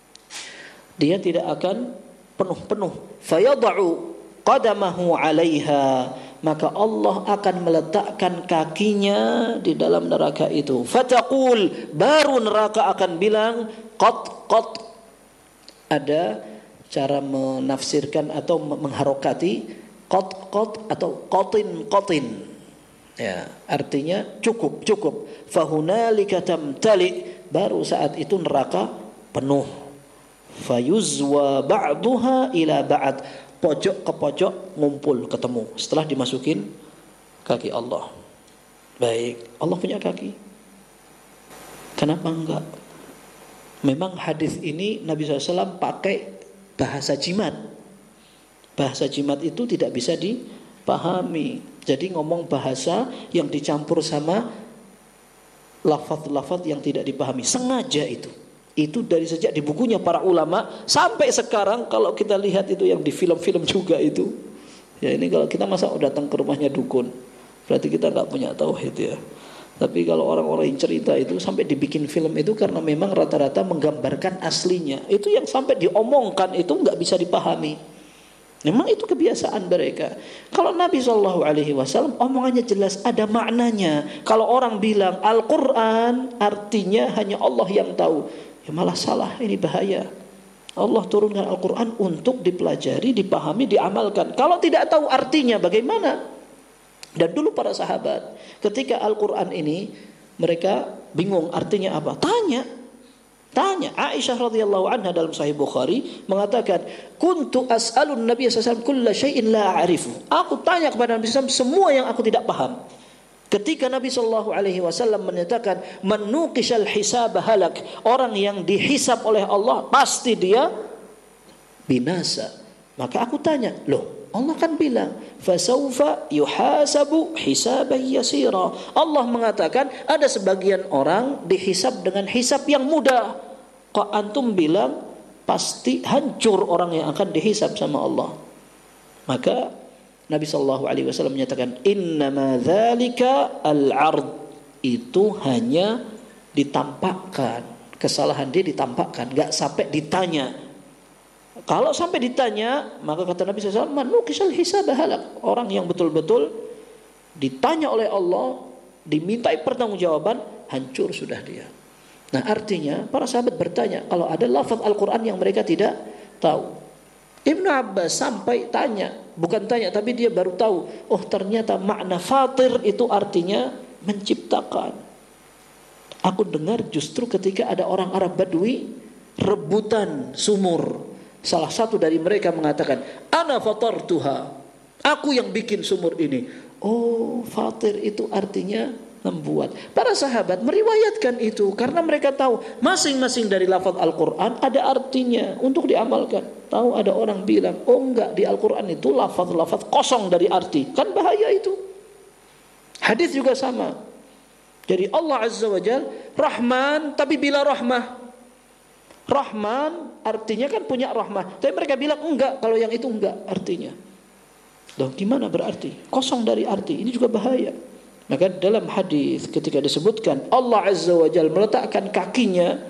Dia tidak akan penuh-penuh. Fayada'u qadamahu 'alaiha, maka Allah akan meletakkan kakinya di dalam neraka itu. Fataqul, baru neraka akan bilang qat qat. Ada cara menafsirkan atau mengharokati qat qat atau qatin qatin. Ya, artinya cukup cukup. Fahunalika tamtali, baru saat itu neraka penuh. Fayuzwa ba'duha ila ba'd, pojok ke pojok ngumpul ketemu setelah dimasukin kaki Allah. Baik, Allah punya kaki. Kenapa enggak? Memang hadis ini Nabi shallallahu alaihi wasallam pakai bahasa jimat. Bahasa jimat itu tidak bisa dipahami. Jadi ngomong bahasa yang dicampur sama lafaz-lafaz yang tidak dipahami. Sengaja itu. Itu dari sejak di bukunya para ulama sampai sekarang kalau kita lihat itu yang di film-film juga itu. Ya ini kalau kita masa datang ke rumahnya dukun, berarti kita nggak punya tauhid ya. Tapi kalau orang-orang yang cerita itu sampai dibikin film itu karena memang rata-rata menggambarkan aslinya. Itu yang sampai diomongkan itu nggak bisa dipahami. Memang itu kebiasaan mereka. Kalau Nabi shallallahu alaihi wasallam omongannya jelas, ada maknanya. Kalau orang bilang Al-Quran artinya hanya Allah yang tahu, ya malah salah, ini bahaya. Allah turunkan Al-Quran untuk dipelajari, dipahami, diamalkan. Kalau tidak tahu artinya bagaimana? Dan dulu para sahabat ketika Al-Quran ini mereka bingung artinya apa, tanya tanya Aisyah radhiyallahu anha dalam Sahih Bukhari mengatakan, kuntu as'alun Nabi sallallahu alaihi wasallam kulla syai'in la a'rifu, aku tanya kepada Nabi sallallahu alaihi wasallam semua yang aku tidak paham. Ketika Nabi sallallahu alaihi wasallam menyatakan man nuqishal hisab halak, orang yang dihisab oleh Allah pasti dia binasa. Maka aku tanya, loh Allah kan bilang fasaufa yuhasabu hisaban yasira. Allah mengatakan ada sebagian orang dihisab dengan hisab yang mudah. Kok antum bilang pasti hancur orang yang akan dihisab sama Allah? Maka Nabi sallallahu alaihi wasallam menyatakan innama dzalika al-'ard, itu hanya ditampakkan, kesalahan dia ditampakkan, enggak sampai ditanya. Kalau sampai ditanya, maka kata Nabi sallallahu alaihi wasallam manukisal hisab halak, orang yang betul-betul ditanya oleh Allah, dimintai pertanggungjawaban, hancur sudah dia. Nah, artinya para sahabat bertanya kalau ada lafaz Al-Qur'an yang mereka tidak tahu. Ibnu Abbas sampai tanya, bukan tanya tapi dia baru tahu, oh ternyata makna fatir itu artinya menciptakan. Aku dengar justru ketika ada orang Arab Badui rebutan sumur. Salah satu dari mereka mengatakan, ana fatartuha, aku yang bikin sumur ini. Oh, fatir itu artinya membuat. Para sahabat meriwayatkan itu karena mereka tahu masing-masing dari lafaz Al-Quran ada artinya untuk diamalkan. Tahu ada orang bilang, oh enggak, di Al-Quran itu lafaz-lafaz kosong dari arti, kan bahaya itu. Hadis juga sama. Jadi Allah Azza wa Jalla Rahman tapi bila rahmah. Rahman artinya kan punya rahmah, tapi mereka bilang enggak, kalau yang itu enggak artinya. Loh, gimana berarti? Kosong dari arti. Ini juga bahaya. Maka dalam hadis ketika disebutkan Allah Azza wa Jalla meletakkan kakinya